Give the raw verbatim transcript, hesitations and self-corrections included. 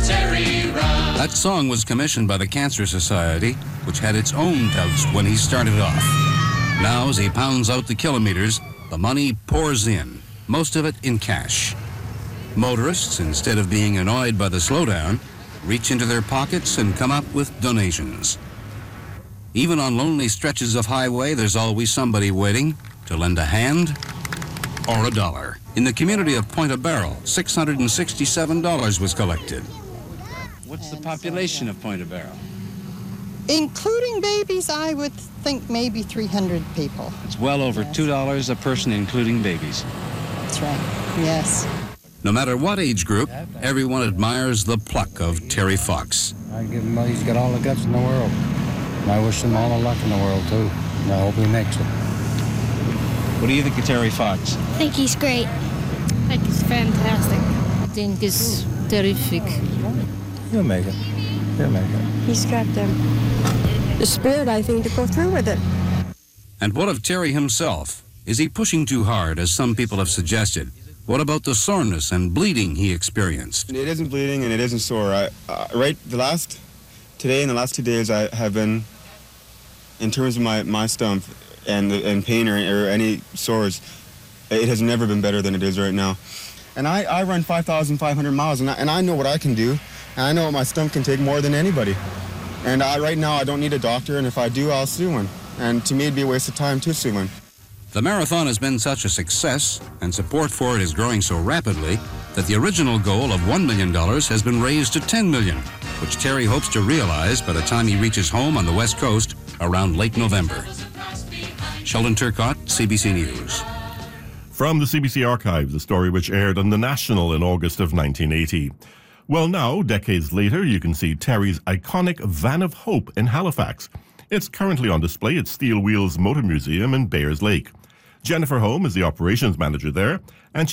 Terry Run. That song was commissioned by the Cancer Society, which had its own doubts when he started off. Now, as he pounds out the kilometers, the money pours in, most of it in cash. Motorists, instead of being annoyed by the slowdown, reach into their pockets and come up with donations. Even on lonely stretches of highway, there's always somebody waiting to lend a hand or a dollar. In the community of Point Barrow, six hundred sixty-seven dollars was collected. What's the population of Point Barrow? Including babies, I would think maybe three hundred people. It's well over Yes. two dollars a person, including babies. That's right, yes. No matter what age group, everyone admires the pluck of Terry Fox. I give him, he's got all the guts in the world. And I wish him all the luck in the world, too. And I hope he makes it. What do you think of Terry Fox? I think he's great. I think he's fantastic. I think he's terrific. He'll make it. He'll make it. He's got the, the spirit, I think, to go through with it. And what of Terry himself? Is he pushing too hard, as some people have suggested? What about the soreness and bleeding he experienced? It isn't bleeding and it isn't sore. I, uh, right, the last, today and the last two days I have been, in terms of my, my stump and, the, and pain or, or any sores, it has never been better than it is right now. And I, I run five thousand five hundred miles and I, and I know what I can do. And I know what my stump can take more than anybody. And I, right now I don't need a doctor, and if I do, I'll sue one. And to me it'd be a waste of time to sue one. The marathon has been such a success, and support for it is growing so rapidly, that the original goal of one million dollars has been raised to ten million dollars, which Terry hopes to realize by the time he reaches home on the West Coast around late November. Sheldon Turcotte, C B C News. From the C B C Archives, a story which aired on The National in August of nineteen eighty. Well, now, decades later, you can see Terry's iconic Van of Hope in Halifax. It's currently on display at Steel Wheels Motor Museum in Bayers Lake. Jennifer Holm is the operations manager there, and she